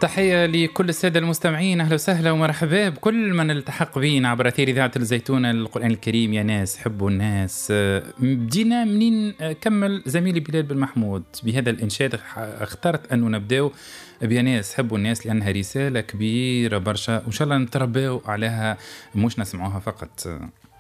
تحية لكل السادة المستمعين، أهلا وسهلا ومرحبا بكل من التحق بينا عبر أثير إذاعة الزيتونة. القرآن الكريم يا ناس حبوا الناس. بدينا منين كمل زميلي بلال بن محمود بهذا الإنشاد. اخترت أنه نبدأ بيا ناس حبوا الناس لأنها رسالة كبيرة برشا وإن شاء الله نتربوا عليها مش نسمعوها فقط.